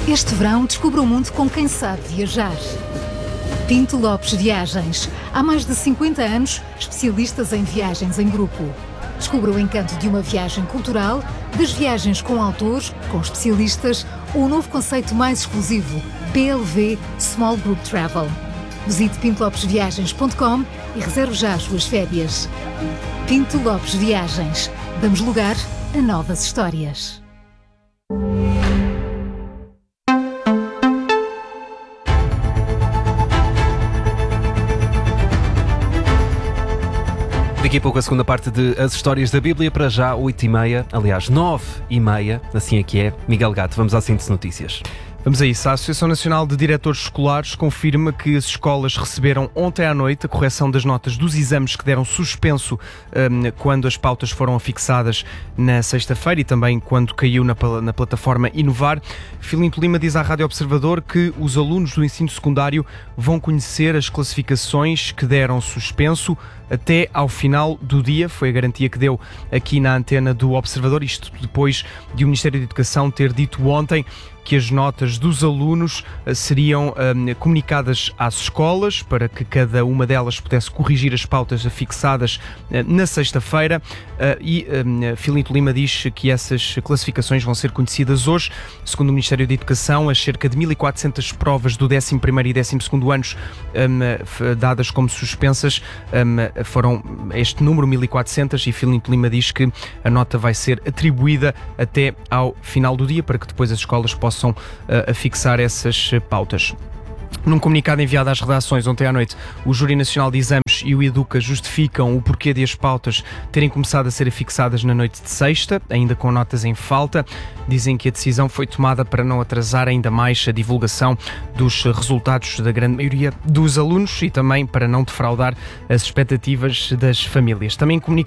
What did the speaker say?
Este verão, descubra o mundo com quem sabe viajar. Pinto Lopes Viagens. Há mais de 50 anos, especialistas em viagens em grupo. Descubra o encanto de uma viagem cultural, das viagens com autores, com especialistas, ou o novo conceito mais exclusivo, PLV Small Group Travel. Visite pintolopesviagens.com e reserve já as suas férias. Pinto Lopes Viagens. Damos lugar a novas histórias. Daqui a pouco a segunda parte de As Histórias da Bíblia, para já 8h30, aliás 9h30, assim é que é. Miguel Gato, vamos à síntese de notícias. Vamos a isso. A Associação Nacional de Diretores Escolares confirma que as escolas receberam ontem à noite a correção das notas dos exames que deram suspenso quando as pautas foram fixadas na sexta-feira e também quando caiu na plataforma Inovar. Filipe Lima diz à Rádio Observador que os alunos do ensino secundário vão conhecer as classificações que deram suspenso até ao final do dia. Foi a garantia que deu aqui na antena do Observador, isto depois de o Ministério da Educação ter dito ontem que as notas dos alunos seriam comunicadas às escolas para que cada uma delas pudesse corrigir as pautas fixadas na sexta-feira e Filipe Lima diz que essas classificações vão ser conhecidas hoje. Segundo o Ministério da Educação, as cerca de 1.400 provas do 11º e 12º anos dadas como suspensas foram este número, 1.400, e Filipe Lima diz que a nota vai ser atribuída até ao final do dia para que depois as escolas possam fixar essas pautas. Num comunicado enviado às redações ontem à noite, o Júri Nacional de Exames e o Educa justificam o porquê de as pautas terem começado a ser fixadas na noite de sexta, ainda com notas em falta. Dizem que a decisão foi tomada para não atrasar ainda mais a divulgação dos resultados da grande maioria dos alunos e também para não defraudar as expectativas das famílias. Também